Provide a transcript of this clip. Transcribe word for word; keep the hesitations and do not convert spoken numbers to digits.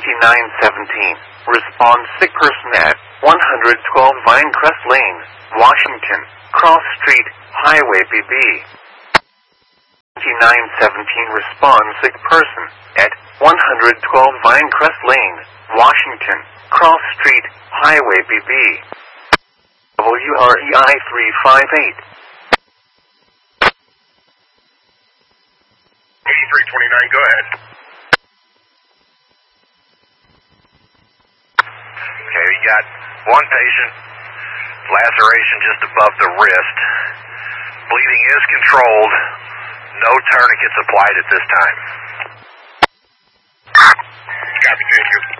twenty-nine seventeen. Respond sick person at one twelve Vinecrest Lane, Washington, Cross Street, Highway B B. twenty-nine seventeen. Respond sick person at one twelve Vinecrest Lane, Washington, Cross Street, Highway B B. W R E I three five eight. eighty-three twenty-nine, go ahead. Okay, we got one patient, laceration just above the wrist. Bleeding is controlled. No tourniquets applied at this time. Copy, thank you.